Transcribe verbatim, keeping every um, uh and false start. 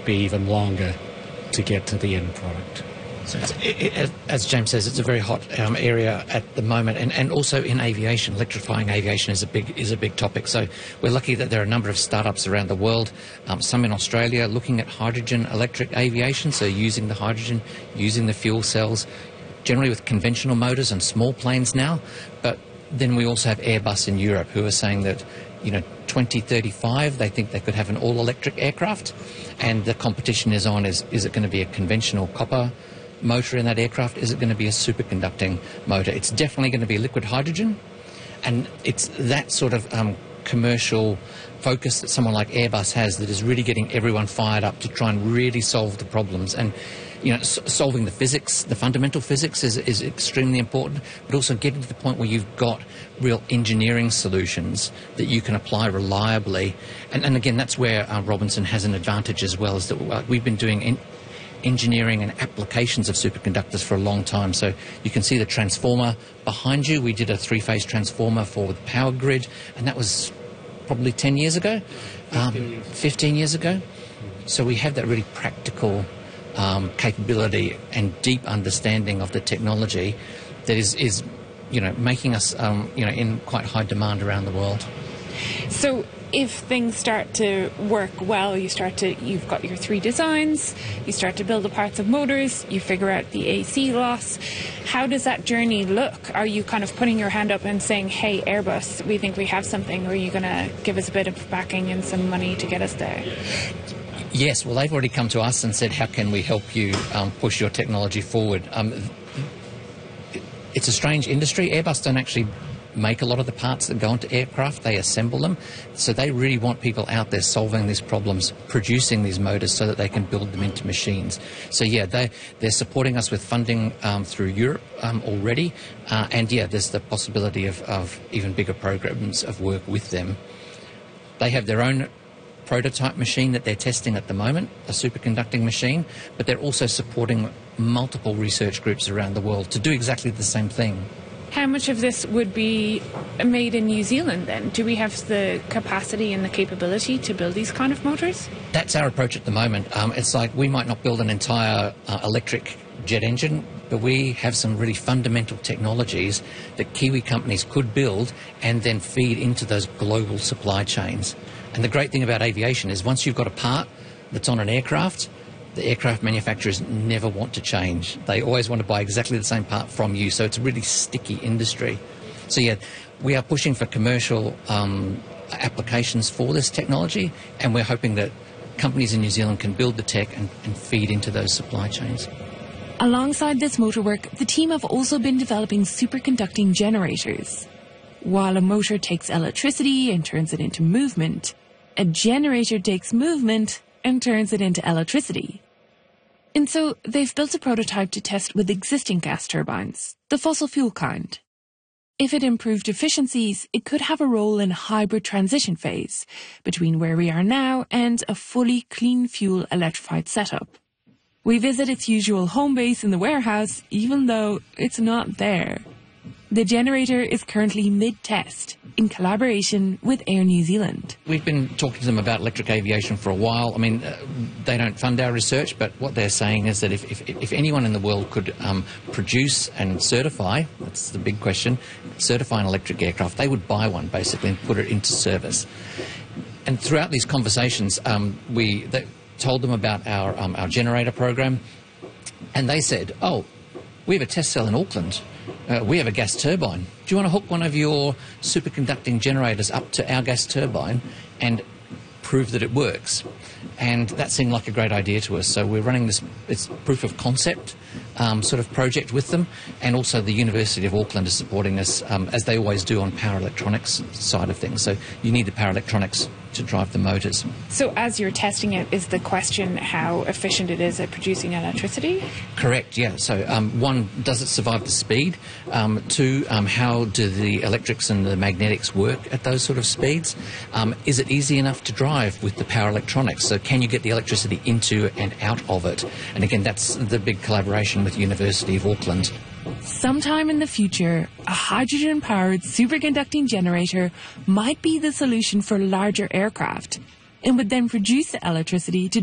be even longer to get to the end product. So it's, it, it, as James says, it's a very hot um, area at the moment, and, and also in aviation. Electrifying aviation is a big is a big topic. So we're lucky that there are a number of startups around the world, um, some in Australia, looking at hydrogen electric aviation, so using the hydrogen, using the fuel cells, generally with conventional motors and small planes now. But then we also have Airbus in Europe, who are saying that, you know, twenty thirty-five, they think they could have an all-electric aircraft, and the competition is on, is, is it going to be a conventional copper motor in that aircraft? Is it going to be a superconducting motor? It's definitely going to be liquid hydrogen, and it's that sort of um, commercial focus that someone like Airbus has that is really getting everyone fired up to try and really solve the problems. And you know, s solving the physics, the fundamental physics is, is extremely important, but also getting to the point where you've got real engineering solutions that you can apply reliably. And, and again, that's where uh, Robinson has an advantage as well, is that uh, we've been doing en engineering and applications of superconductors for a long time. So you can see the transformer behind you. We did a three-phase transformer for the power grid, and that was probably ten years ago, um, fifteen years ago. So we have that really practical Um, capability and deep understanding of the technology that is, is you know, making us, um, you know, in quite high demand around the world. So if things start to work well, you start to, you've got your three designs, you start to build the parts of motors, you figure out the A C loss. How does that journey look? Are you kind of putting your hand up and saying, hey, Airbus, we think we have something, or are you going to give us a bit of backing and some money to get us there? Yes, well, they've already come to us and said, how can we help you um, push your technology forward? Um, it's a strange industry. Airbus don't actually make a lot of the parts that go into aircraft. They assemble them. So they really want people out there solving these problems, producing these motors so that they can build them into machines. So, yeah, they, they're supporting us with funding um, through Europe um, already. Uh, and, yeah, there's the possibility of, of even bigger programs of work with them. They have their own prototype machine that they're testing at the moment, a superconducting machine, but they're also supporting multiple research groups around the world to do exactly the same thing. How much of this would be made in New Zealand then? Do we have the capacity and the capability to build these kind of motors? That's our approach at the moment. Um, it's like we might not build an entire uh, electric jet engine, but we have some really fundamental technologies that Kiwi companies could build and then feed into those global supply chains. And the great thing about aviation is once you've got a part that's on an aircraft, the aircraft manufacturers never want to change. They always want to buy exactly the same part from you, so it's a really sticky industry. So yeah, we are pushing for commercial um, applications for this technology, and we're hoping that companies in New Zealand can build the tech and, and feed into those supply chains. Alongside this motor work, the team have also been developing superconducting generators. While a motor takes electricity and turns it into movement, a generator takes movement and turns it into electricity. And so they've built a prototype to test with existing gas turbines, the fossil fuel kind. If it improved efficiencies, it could have a role in a hybrid transition phase between where we are now and a fully clean fuel electrified setup. We visit its usual home base in the warehouse, even though it's not there. The generator is currently mid-test in collaboration with Air New Zealand. We've been talking to them about electric aviation for a while. I mean, uh, they don't fund our research, but what they're saying is that if, if, if anyone in the world could um, produce and certify, that's the big question, certify an electric aircraft, they would buy one, basically, and put it into service. And throughout these conversations, um, we they told them about our, um, our generator program, and they said, oh, we have a test cell in Auckland. Uh, we have a gas turbine. Do you want to hook one of your superconducting generators up to our gas turbine and prove that it works? And that seemed like a great idea to us. So we're running this, this proof of concept um, sort of project with them, and also the University of Auckland is supporting us, um, as they always do on power electronics side of things. So you need the power electronics to drive the motors. So as you're testing it, is the question how efficient it is at producing electricity? Correct, yeah. So um, one, does it survive the speed? Um, two, um, how do the electrics and the magnetics work at those sort of speeds? Um, is it easy enough to drive with the power electronics? So can you get the electricity into and out of it? And again, that's the big collaboration with the University of Auckland. Sometime in the future, a hydrogen-powered superconducting generator might be the solution for larger aircraft and would then produce the electricity to